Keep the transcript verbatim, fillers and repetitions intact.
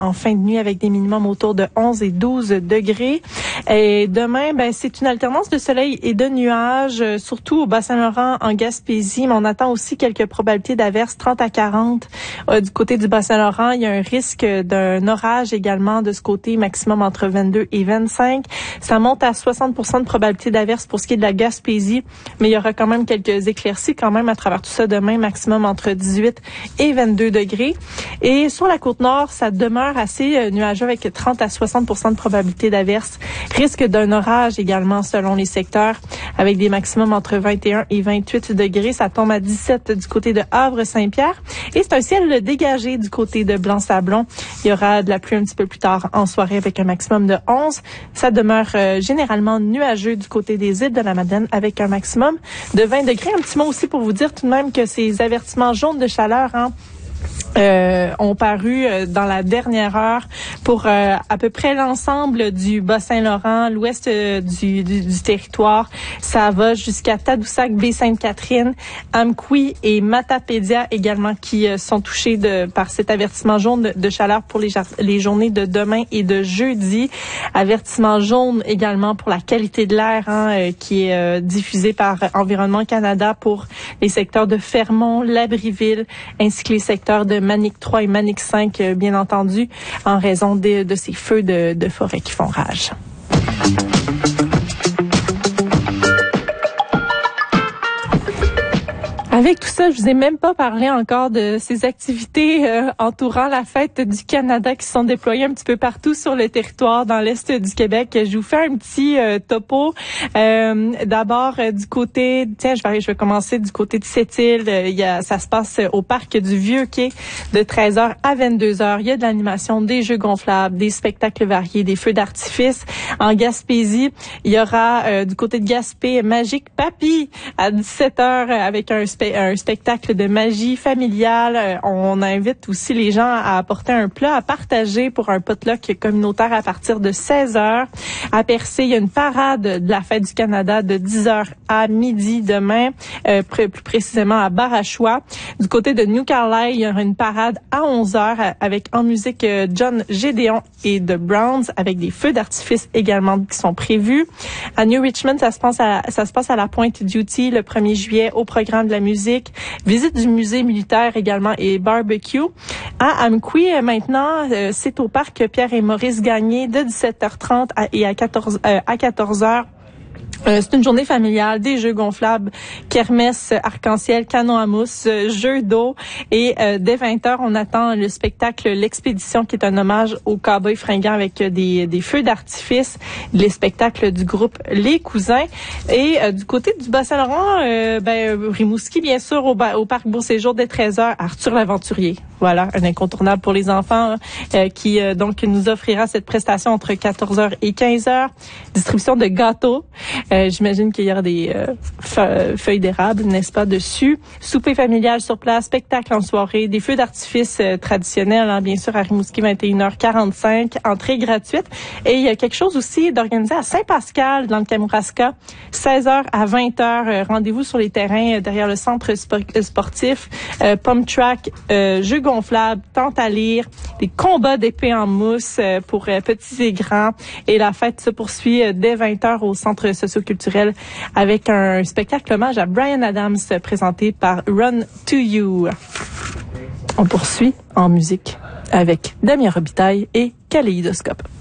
en fin de nuit avec des minimums autour de onze et douze degrés. Et demain, ben, c'est une alternance de soleil et de nuages, euh, surtout au Bas-Saint-Laurent, en Gaspésie, mais on attend aussi quelques probabilités d'averses, trente à quarante. Euh, du côté du Bas-Saint-Laurent, il y a un risque d'un orage également de ce côté, maximum entre vingt-deux et vingt-cinq. Ça monte à soixante pour cent de probabilité d'averses pour ce qui est de la Gaspésie, mais il y aura quand même quelques éclaircies quand même à travers tout ça demain, maximum entre dix-huit et vingt-deux degrés. Et sur la côte nord, ça demeure assez euh, nuageux avec trente à soixante pour cent de probabilité d'averses. Risque d'un orage également selon les secteurs avec des maximums entre vingt et un et vingt-huit degrés. Ça tombe à dix-sept du côté de Havre-Saint-Pierre. Et c'est un ciel dégagé du côté de Blanc-Sablon. Il y aura de la pluie un petit peu plus tard en soirée avec un maximum de onze. Ça demeure euh, généralement nuageux du côté des îles de la Madeleine avec un maximum de vingt degrés. Un petit mot aussi pour vous dire tout de même que ces avertissements jaunes de chaleur, hein, Euh, ont paru euh, dans la dernière heure pour euh, à peu près l'ensemble du Bas-Saint-Laurent, l'ouest euh, du, du, du territoire. Ça va jusqu'à Tadoussac, Baie-Sainte-Catherine, Amqui et Matapédia également qui euh, sont touchés de, par cet avertissement jaune de, de chaleur pour les, les journées de demain et de jeudi. Avertissement jaune également pour la qualité de l'air hein, euh, qui est euh, diffusé par Environnement Canada pour les secteurs de Fermont, Labrie-Ville ainsi que les secteurs de Manic trois et Manic cinq, bien entendu, en raison de, de ces feux de, de forêt qui font rage. Avec tout ça, je vous ai même pas parlé encore de ces activités euh, entourant la fête du Canada qui sont déployées un petit peu partout sur le territoire dans l'est du Québec. Je vous fais un petit euh, topo. Euh, D'abord euh, du côté, tiens, je vais je vais commencer du côté de Sept-Îles. Euh, il y a, ça se passe au parc du Vieux-Quai de treize heures à vingt-deux heures. Il y a de l'animation, des jeux gonflables, des spectacles variés, des feux d'artifice. En Gaspésie, il y aura euh, du côté de Gaspé Magique Papy à dix-sept heures avec un spectacle un spectacle de magie familiale. On invite aussi les gens à apporter un plat à partager pour un potluck communautaire à partir de seize heures. À Percé, il y a une parade de la Fête du Canada de dix heures à midi demain, euh, plus précisément à Barachois. Du côté de New Carlisle, il y aura une parade à onze heures avec en musique John Gédéon et The Browns avec des feux d'artifice également qui sont prévus. À New Richmond, ça se passe à, ça se passe à la Pointe Duty le premier juillet au programme de la musique. Visite du musée militaire également et barbecue. À Amqui, maintenant, euh, c'est au parc Pierre et Maurice Gagné de dix-sept heures trente à, et à quatorze, euh, à quatorze heures. Euh, c'est une journée familiale, des jeux gonflables, kermesse, arc-en-ciel, canon à mousse, euh, jeux d'eau. Et euh, dès vingt heures, on attend le spectacle L'Expédition, qui est un hommage aux cowboys fringants avec euh, des, des feux d'artifice, les spectacles du groupe Les Cousins. Et euh, du côté du Bas-Saint-Laurent, euh, ben, Rimouski, bien sûr, au, au parc Beau-Séjour dès treize heures, Arthur l'Aventurier. Voilà, un incontournable pour les enfants euh, qui euh, donc nous offrira cette prestation entre quatorze heures et quinze heures. Distribution de gâteaux. Euh, j'imagine qu'il y aura des euh, fe- feuilles d'érable, n'est-ce pas, dessus. Souper familial sur place, spectacle en soirée, des feux d'artifice euh, traditionnels, hein, bien sûr, à Rimouski, vingt et une heures quarante-cinq, entrée gratuite. Et il y a quelque chose aussi d'organisé à Saint-Pascal, dans le Kamouraska, seize heures à vingt heures. Euh, rendez-vous sur les terrains euh, derrière le centre spo- sportif, euh, pump track, euh, jeux gonflables, tente à lire, des combats d'épée en mousse euh, pour euh, petits et grands. Et la fête se poursuit euh, dès vingt heures au centre socio-culturel avec un spectacle hommage à Bryan Adams présenté par Run to You. On poursuit en musique avec Damien Robitaille et Kaléidoscope.